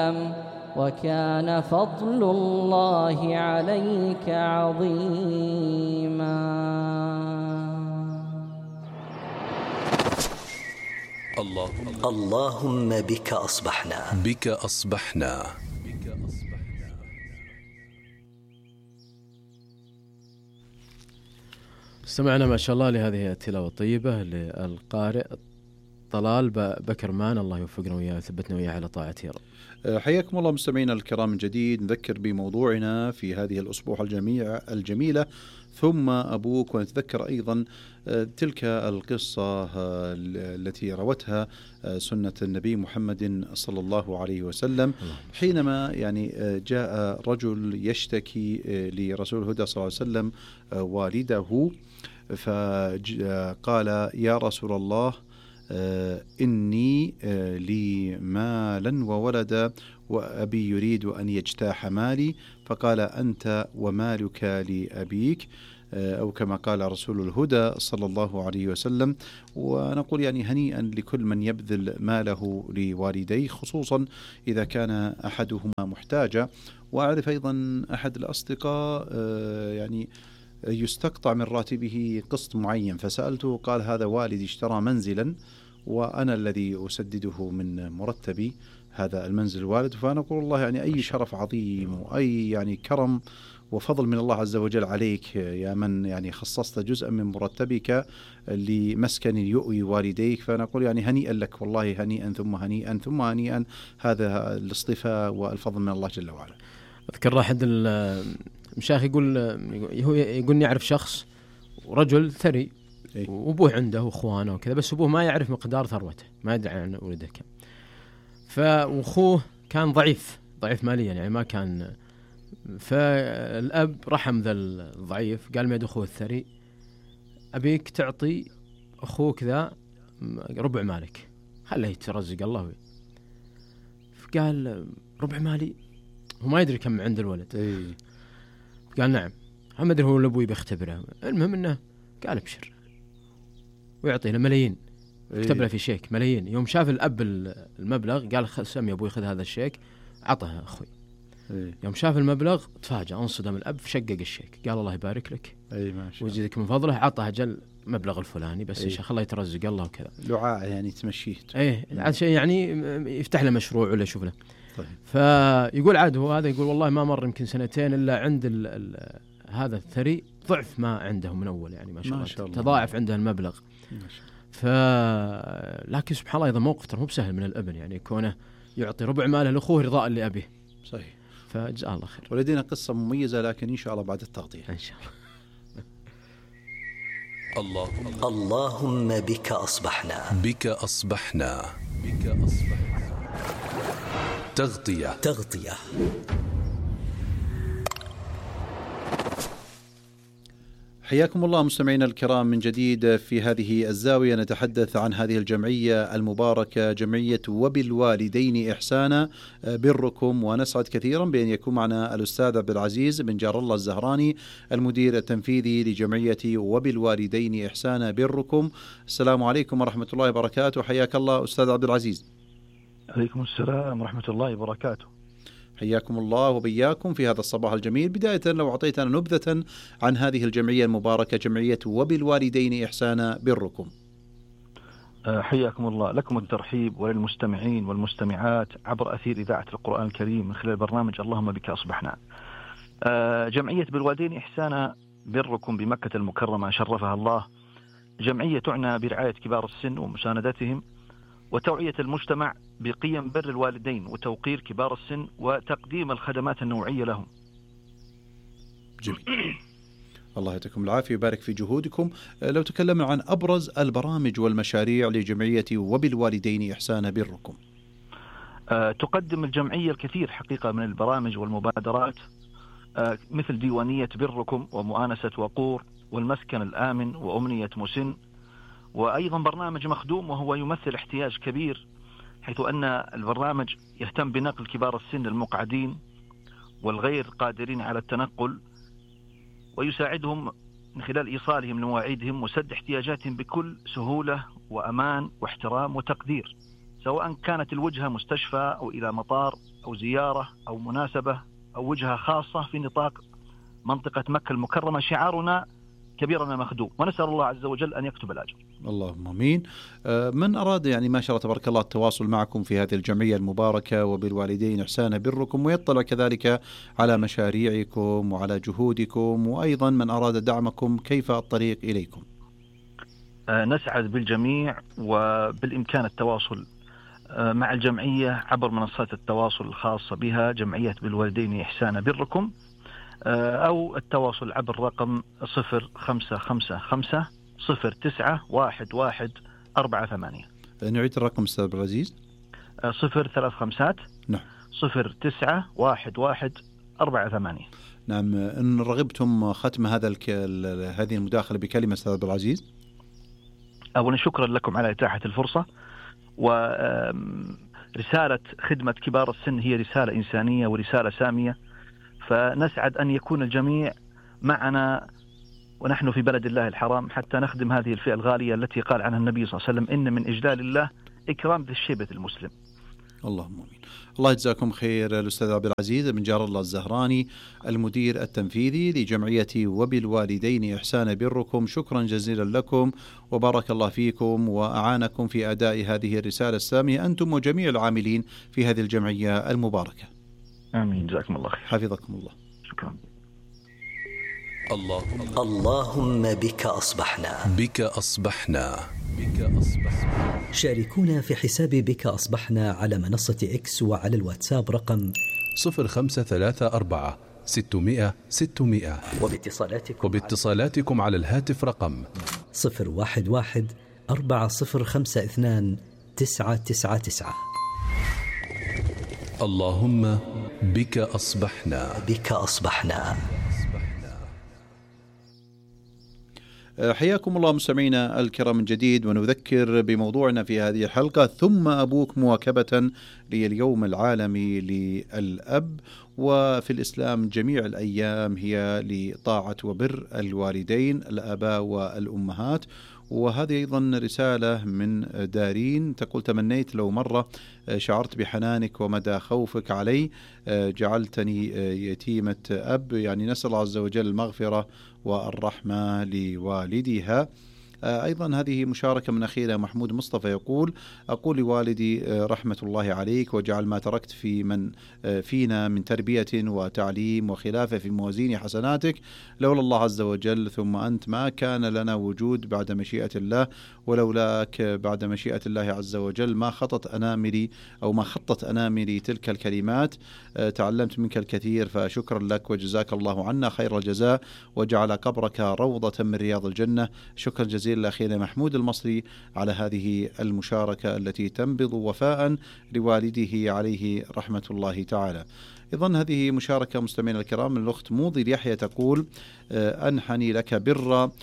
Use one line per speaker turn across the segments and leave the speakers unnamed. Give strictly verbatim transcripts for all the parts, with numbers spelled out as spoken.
وكان فضل الله عليك عظيما.
اللهم بك أصبحنا
بك أصبحنا
استمعنا ما شاء الله لهذه التلاوة الطيبة للقارئ طلال بكر مان، الله يوفقنا وياه ويثبتنا وياه على طاعته يا رب.
حياكم الله مستمعينا الكرام من جديد. نذكر بموضوعنا في هذه الأسبوع الجميع الجميلة ثم أبوك، ونتذكر أيضا تلك القصة التي روتها سنة النبي محمد صلى الله عليه وسلم حينما يعني جاء رجل يشتكي لرسول الهدى صلى الله عليه وسلم والده، فقال: يا رسول الله، إني لي مالا وولدا وأبي يريد أن يجتاح مالي. فقال: أنت ومالك لأبيك، أو كما قال رسول الهدى صلى الله عليه وسلم. ونقول يعني هنيئا لكل من يبذل ماله لوالديه، خصوصا إذا كان أحدهما محتاجا. وأعرف أيضا أحد الأصدقاء يعني يستقطع من راتبه قسط معين، فسألته قال: هذا والدي اشترى منزلا وأنا الذي أسدده من مرتبي هذا المنزل الوالد. فأنا أقول الله يعني أي شرف عظيم وأي يعني كرم وفضل من الله عز وجل عليك يا من يعني خصصت جزءا من مرتبك لمسكن يؤوي والديك. فأنا أقول يعني هنيئا لك، والله هنيئا ثم هنيئا ثم هنيئا، هذا الاصطفاء والفضل من الله جل وعلا.
أذكر أحد المشايخ يقول هو يقول يعرف شخص رجل ثري
إيه؟
وأبوه عنده وأخوانه وكذا، بس أبوه ما يعرف مقدار ثروته، ما يدري عن ولده كم. فأخوه كان ضعيف ضعيف ماليا، يعني ما كان. فالأب رحم ذا الضعيف، قال: ما يد أخوه الثري، أبيك تعطي أخوك ذا ربع مالك، خليه يترزق الله. فقال: ربع مالي؟ هو ما يدري كم عند الولد.
إيه؟
قال: نعم. ما أدري هو الأبوي بيختبره. المهم إنه قال: ابشر، ويعطي له ملايين، كتب له في شيك ملايين. يوم شاف الأب المبلغ قال: سم يا أبوي خذ هذا الشيك، عطه أخوي.
إيه؟
يوم شاف المبلغ تفاجأ، انصدم الأب، فشقق الشيك، قال: الله يبارك لك ويزيدك من فضله، عطه أجل مبلغ الفلاني بس يا
إيه؟
شيخ الله يترزق الله وكذا.
لعاء يعني تمشيه.
ايه عاد شيء يعني يفتح له مشروع ولا يشوف له.
طيب.
فيقول عاد هو هذا يقول: والله ما مر يمكن سنتين إلا عند ال ال هذا الثري ضعف ما عنده من أول، يعني ما شاء, ما شاء الله تضاعف عنده المبلغ.
ما شاء الله.
ف لكن سبحان الله أيضا موقف مو بسهل من الابن، يعني كونه يعطي ربع ماله لأخوه رضاء لأبيه.
صحيح.
فجزاه الله خير.
ولدينا قصة مميزة لكن إن شاء الله بعد التغطية
إن شاء الله.
الله
اللهم بك أصبحنا
بك أصبحنا بك أصبحنا تغطية
تغطية
حياكم الله مستمعينا الكرام من جديد. في هذه الزاوية نتحدث عن هذه الجمعية المباركة، جمعية وبالوالدين إحسانا بركم، ونسعد كثيرا بأن يكون معنا الأستاذ عبد العزيز بن جار الله الزهراني المدير التنفيذي لجمعية وبالوالدين إحسانا بركم. السلام عليكم ورحمة الله وبركاته. حياك الله أستاذ عبد العزيز.
عليكم السلام ورحمة الله وبركاته.
حياكم الله وبياكم في هذا الصباح الجميل. بداية لو أعطيتنا نبذة عن هذه الجمعية المباركة، جمعية وبالوالدين إحسانا بركم.
حياكم الله، لكم الترحيب وللمستمعين والمستمعات عبر أثير إذاعة القرآن الكريم من خلال برنامج اللهم بك أصبحنا. جمعية بالوالدين إحسانا بركم بمكة المكرمة شرفها الله، جمعية تعنى برعاية كبار السن ومساندتهم وتوعية المجتمع بقيم بر الوالدين وتوقير كبار السن وتقديم الخدمات النوعية لهم.
جميل. الله يعطيكم العافية ويبارك في جهودكم. لو تكلمنا عن أبرز البرامج والمشاريع لجمعية وبالوالدين إحسانا بركم.
أه تقدم الجمعية الكثير حقيقة من البرامج والمبادرات، أه مثل ديوانية بركم ومؤانسة وقور والمسكن الآمن وأمنية مسن، وأيضا برنامج مخدوم وهو يمثل احتياج كبير، حيث أن البرنامج يهتم بنقل كبار السن المقعدين والغير قادرين على التنقل، ويساعدهم من خلال إيصالهم لمواعيدهم وسد احتياجاتهم بكل سهولة وأمان واحترام وتقدير، سواء كانت الوجهة مستشفى أو إلى مطار أو زيارة أو مناسبة أو وجهة خاصة في نطاق منطقة مكة المكرمة، شعارنا كبيرنا مخدوم، ونسأل الله عز وجل أن يكتب الأجر.
اللهم امين. من اراد يعني ما شاء الله تبارك الله التواصل معكم في هذه الجمعيه المباركه وبالوالدين احسانا بركم، ويطلع كذلك على مشاريعكم وعلى جهودكم، وايضا من اراد دعمكم، كيف الطريق اليكم؟
نسعد بالجميع، وبالامكان التواصل مع الجمعيه عبر منصات التواصل الخاصه بها، جمعيه بالوالدين احسانا بركم، او التواصل عبر رقم صفر خمسة خمسة خمسة صفر تسعة واحد واحد أربعة ثمانية.
نعيد الرقم أستاذ عبد العزيز.
صفر ثلاث خمسات
نعم
صفر تسعة واحد واحد أربعة ثمانية.
نعم. إن رغبتم ختم هذا الك... هذه المداخلة بكلمة أستاذ عبد العزيز.
أولا شكرا لكم على إتاحة الفرصة، ورسالة خدمة كبار السن هي رسالة إنسانية ورسالة سامية، فنسعد أن يكون الجميع معنا ونحن في بلد الله الحرام حتى نخدم هذه الفئة الغالية التي قال عنها النبي صلى الله عليه وسلم: إن من إجلال الله إكرام ذي الشيبة المسلم.
اللهم آمين. الله يجزاكم خير. الأستاذ عبد العزيز بن جار الله الزهراني، المدير التنفيذي لجمعية وبالوالدين إحسانا بركم، شكرا جزيلا لكم وبارك الله فيكم وأعانكم في أداء هذه الرسالة السامية أنتم وجميع العاملين في هذه الجمعية المباركة.
آمين. جزاكم الله خير.
حفظكم الله.
شكرا.
اللهم
اللهم بك أصبحنا
بك أصبحنا بك أصبحنا.
شاركونا في حساب بك أصبحنا على منصة إكس وعلى الواتساب رقم
صفر خمسة ثلاثة أربعة ستمائة ستمائة،
وباتصالاتكم
وباتصالاتكم على الهاتف رقم
صفر واحد واحد أربعة صفر خمسة اثنان تسعة تسعة تسعة.
اللهم بك أصبحنا
بك أصبحنا.
حياكم الله مستمعينا الكرام من جديد، ونذكر بموضوعنا في هذه الحلقة ثم أبوك مواكبة لليوم العالمي للأب. وفي الإسلام جميع الأيام هي لطاعة وبر الوالدين الآباء والأمهات. وهذه أيضا رسالة من دارين تقول: تمنيت لو مرة شعرت بحنانك ومدى خوفك علي، جعلتني يتيمة أب، يعني نسأل الله عز وجل المغفرة والرحمة لوالدها. أيضا هذه مشاركة من أخينا محمود مصطفى يقول: أقول لوالدي رحمة الله عليك، وجعل ما تركت في من فينا من تربية وتعليم وخلافة في موازين حسناتك، لولا الله عز وجل ثم أنت ما كان لنا وجود بعد مشيئة الله، ولولاك بعد مشيئة الله عز وجل ما خطت أناملي أو ما خطت أناملي تلك الكلمات. تعلمت منك الكثير، فشكرا لك وجزاك الله عنا خير الجزاء، وجعل قبرك روضة من رياض الجنة. شكرا جزيلا لأخينا محمود المصري على هذه المشاركة التي تنبض وفاء لوالده عليه رحمة الله تعالى. أيضا هذه مشاركة مستمعينا الكرام من الأخت موضي اليحيى تقول: أنحني لك برا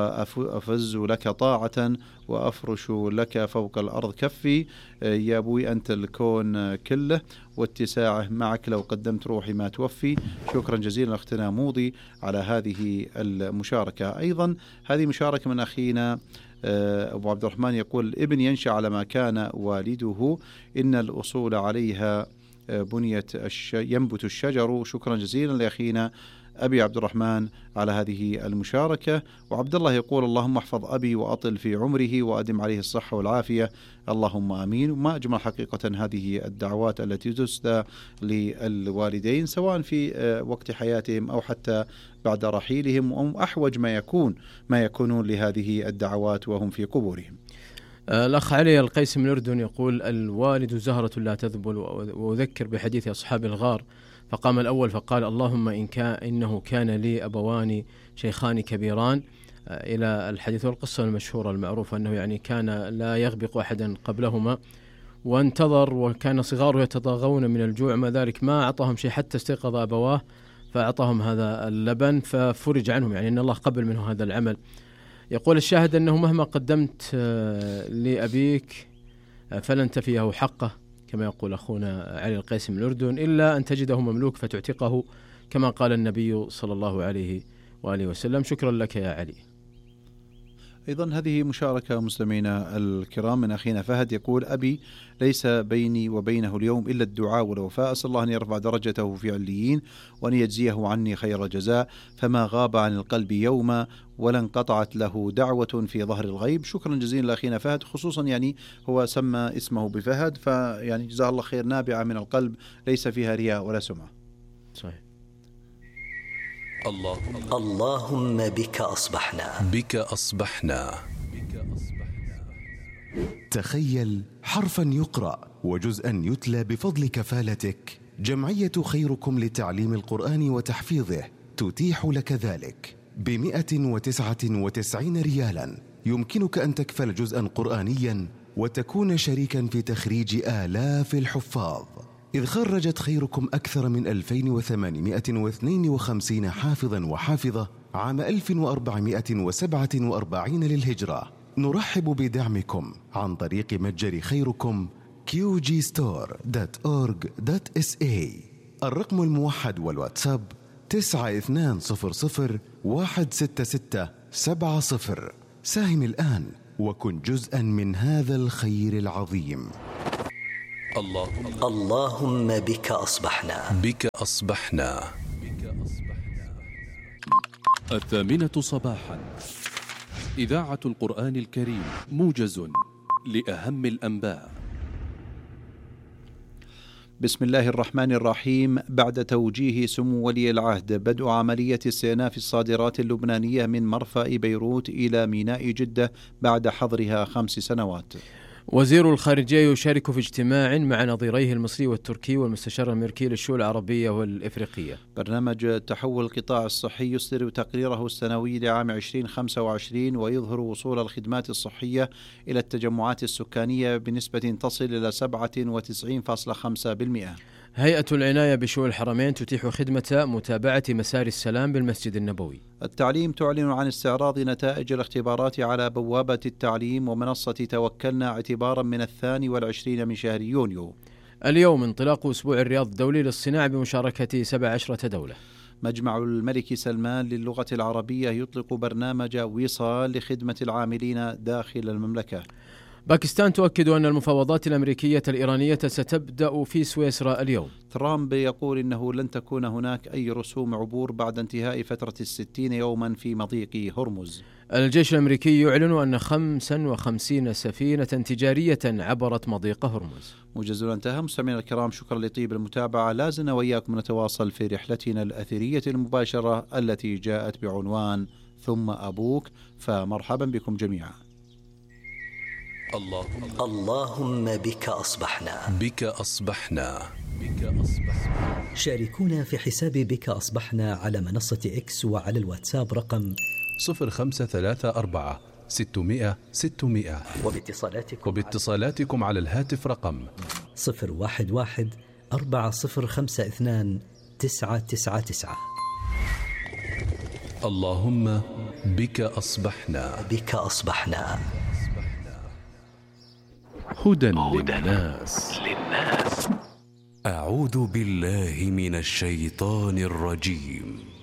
وأفز لك طاعة وأفرش لك فوق الأرض كفي، يا أبوي أنت الكون كله واتساعه معك، لو قدمت روحي ما توفي. شكرا جزيلا أختنا موضي على هذه المشاركة. أيضا هذه مشاركة من أخينا أبو عبد الرحمن يقول: ابن ينشأ على ما كان والده، إن الأصول عليها بنيت الش... ينبت الشجر. شكرا جزيلا لأخينا أبي عبد الرحمن على هذه المشاركة. وعبد الله يقول: اللهم احفظ أبي وأطل في عمره وأدم عليه الصحة والعافية، اللهم آمين. وما أجمل حقيقة هذه الدعوات التي تسدى للوالدين سواء في وقت حياتهم أو حتى بعد رحيلهم، أو أحوج ما يكون ما يكونون لهذه الدعوات وهم في قبورهم.
الأخ علي القيس من الأردن يقول: الوالد زهرة لا تذبل، وأذكر بحديث أصحاب الغار، فقام الأول فقال: اللهم إن كان إنه كان لي أبوان شيخان كبيران، إلى الحديث والقصة المشهورة المعروفة أنه يعني كان لا يغبق أحدا قبلهما، وانتظر وكان صغاره يتضاغون من الجوع، ما ذلك ما أعطاهم شيء حتى استيقظ أبواه فأعطاهم هذا اللبن ففرج عنهم، يعني أن الله قبل منه هذا العمل. يقول الشاهد أنه مهما قدمت لأبيك فلن تفيه حقه، كما يقول أخونا علي القيس من الأردن، إلا أن تجده مملوك فتعتقه، كما قال النبي صلى الله عليه وآله وسلم. شكرا لك يا علي.
أيضا هذه مشاركة مستمعينا الكرام من أخينا فهد، يقول: أبي ليس بيني وبينه اليوم إلا الدعاء والوفاء، أسأل الله أن يرفع درجته في عليين وأن يجزيه عني خير الجزاء، فما غاب عن القلب يوما ولا انقطعت له دعوة في ظهر الغيب. شكرا جزيلا لأخينا فهد، خصوصا يعني هو سمى اسمه بفهد، فيعني جزاه الله خير، نابعة من القلب ليس فيها رياء ولا سمعة.
صحيح.
اللهم
اللهم بك أصبحنا
بك أصبحنا
تخيل حرفا يقرأ وجزءا يتلى بفضل كفالتك. جمعية خيركم لتعليم القرآن وتحفيظه تتيح لك ذلك بمئة وتسعة وتسعين ريالا. يمكنك أن تكفل جزءا قرآنيا وتكون شريكا في تخريج آلاف الحفاظ، إذ خرجت خيركم أكثر من ألفين وثمانمئة واثنين وخمسين حافظا وحافظة عام ألف وأربعمئة وسبعة وأربعين للهجرة. نرحب بدعمكم عن طريق متجر خيركم كيو جي ستور دوت أورج دوت إس إيه. الرقم الموحد والواتساب تسعة اثنان صفر صفر واحد ستة ستة سبعة صفر. ساهم الآن وكن جزءا من هذا الخير العظيم.
اللهم
اللهم بك أصبحنا
بك أصبحنا الثامنة صباحا، إذاعة القرآن الكريم، موجز لأهم الأنباء.
بسم الله الرحمن الرحيم. بعد توجيه سمو ولي العهد بدء عملية استئناف الصادرات اللبنانية من مرفأ بيروت إلى ميناء جدة بعد حظرها خمس سنوات.
وزير الخارجية يشارك في اجتماع مع نظيريه المصري والتركي والمستشار الأمريكي للشؤون العربية والإفريقية.
برنامج تحول القطاع الصحي يصدر تقريره السنوي لعام ألفين وخمسة وعشرين ويظهر وصول الخدمات الصحية إلى التجمعات السكانية بنسبة تصل إلى سبعة وتسعين فاصلة خمسة بالمئة.
هيئة العناية بشؤون الحرمين تتيح خدمة متابعة مسار السلام بالمسجد النبوي.
التعليم تعلن عن استعراض نتائج الاختبارات على بوابة التعليم ومنصة توكلنا اعتبارا من الثاني والعشرين من شهر يونيو.
اليوم انطلاق أسبوع الرياض الدولي للصناعة بمشاركة سبع عشرة دولة.
مجمع الملك سلمان للغة العربية يطلق برنامج وصال لخدمة العاملين داخل المملكة.
باكستان تؤكد أن المفاوضات الأمريكية الإيرانية ستبدأ في سويسرا اليوم.
ترامب يقول إنه لن تكون هناك أي رسوم عبور بعد انتهاء فترة الستين يوما في مضيق هرمز.
الجيش الأمريكي يعلن أن خمسا وخمسين سفينة تجارية عبرت مضيق هرمز.
موجز انتهى. مستمعينا الكرام، شكرا لطيب المتابعة. لازلنا وإياكم نتواصل في رحلتنا الأثرية المباشرة التي جاءت بعنوان ثم أبوك، فمرحبا بكم جميعا.
اللهم
اللهم بك أصبحنا
بك أصبحنا بك أصبحنا.
شاركونا في حساب بك أصبحنا على منصة إكس وعلى الواتساب رقم
صفر خمسة ثلاثة أربعة ستمائة ستمائة،
وباتصالاتكم
وباتصالاتكم على الهاتف رقم
صفر واحد واحد أربعة صفر خمسة اثنان تسعة تسعة تسعة.
اللهم بك أصبحنا
بك أصبحنا.
هدى للناس.
أعوذ بالله من الشيطان الرجيم.